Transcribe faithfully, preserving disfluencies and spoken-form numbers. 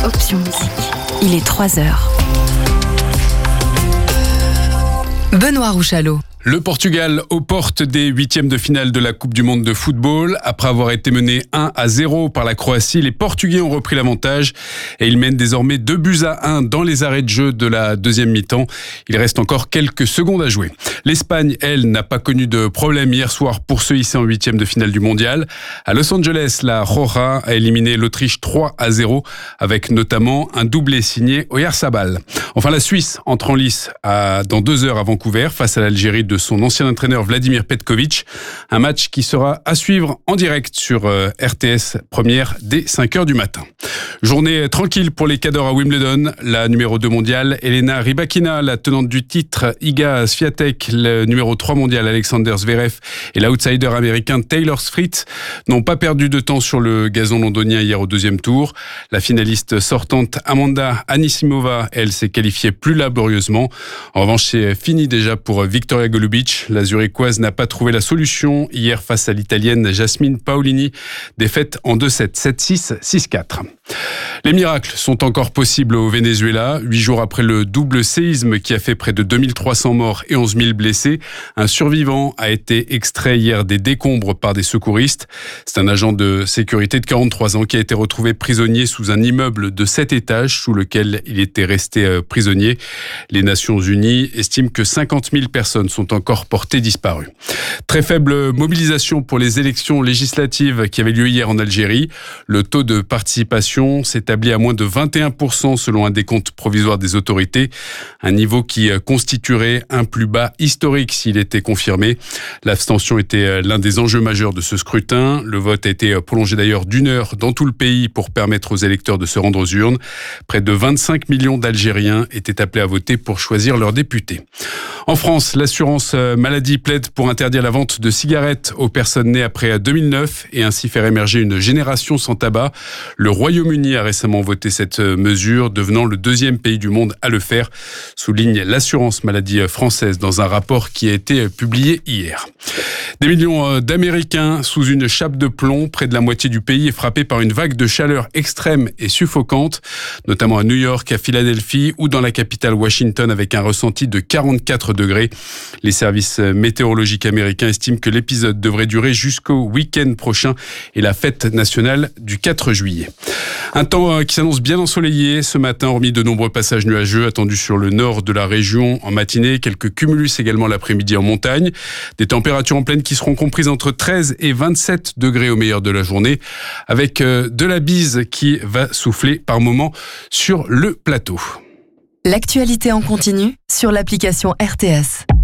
Option musique. Il est trois heures. Benoît Rouchalot. Le Portugal aux portes des huitièmes de finale de la Coupe du Monde de football. Après avoir été mené un à zéro par la Croatie, les Portugais ont repris l'avantage et ils mènent désormais deux buts à un dans les arrêts de jeu de la deuxième mi-temps. Il reste encore quelques secondes à jouer. L'Espagne, elle, n'a pas connu de problème hier soir pour se hisser en huitièmes de finale du mondial. À Los Angeles, la Roja a éliminé l'Autriche trois à zéro avec notamment un doublé signé Oyarzabal. Enfin, la Suisse entre en lice à, dans deux heures à Vancouver face à l'Algérie de son ancien entraîneur Vladimir Petkovic. Un match qui sera à suivre en direct sur euh, R T S Première dès cinq heures du matin. Journée tranquille pour les cadors à Wimbledon. La numéro deux mondiale, Elena Rybakina, la tenante du titre, Iga Swiatek, le numéro trois mondial, Alexander Zverev et l'outsider américain Taylor Fritz n'ont pas perdu de temps sur le gazon londonien hier au deuxième tour. La finaliste sortante Amanda Anisimova, elle, s'est qualifiée plus laborieusement. En revanche, c'est fini déjà pour Victoria Golubic. La Zurichoise n'a pas trouvé la solution hier face à l'Italienne Jasmine Paolini. Défaite en deux sept, sept six, six quatre. Les miracles sont encore possibles au Venezuela. Huit jours après le double séisme qui a fait près de deux mille trois cents morts et onze mille blessés, un survivant a été extrait hier des décombres par des secouristes. C'est un agent de sécurité de quarante-trois ans qui a été retrouvé prisonnier sous un immeuble de sept étages sous lequel il était resté prisonnier. Les Nations Unies estiment que cinquante mille personnes sont encore portées disparues. Très faible mobilisation pour les élections législatives qui avaient lieu hier en Algérie. Le taux de participation s'établit à moins de vingt et un pour cent selon un décompte provisoire des autorités. Un niveau qui constituerait un plus bas historique s'il était confirmé. L'abstention était l'un des enjeux majeurs de ce scrutin. Le vote a été prolongé d'ailleurs d'une heure dans tout le pays pour permettre aux électeurs de se rendre aux urnes. Près de vingt-cinq millions d'Algériens étaient appelés à voter pour choisir leurs députés. En France, l'assurance maladie plaide pour interdire la vente de cigarettes aux personnes nées après deux mille neuf et ainsi faire émerger une génération sans tabac. Le Royaume-Uni a récemment voté cette mesure, devenant le deuxième pays du monde à le faire, souligne l'assurance maladie française dans un rapport qui a été publié hier. Des millions d'Américains sous une chape de plomb, près de la moitié du pays est frappé par une vague de chaleur extrême et suffocante, notamment à New York, à Philadelphie ou dans la capitale Washington avec un ressenti de quarante-quatre degrés. Les services météorologiques américains estiment que l'épisode devrait durer jusqu'au week-end prochain et la fête nationale du quatre juillet. Un temps qui s'annonce bien ensoleillé ce matin, hormis de nombreux passages nuageux attendus sur le nord de la région en matinée, quelques cumulus également l'après-midi en montagne. Des températures en pleine qui seront comprises entre treize et vingt-sept degrés au meilleur de la journée, avec de la bise qui va souffler par moments sur le plateau. L'actualité en continu sur l'application R T S.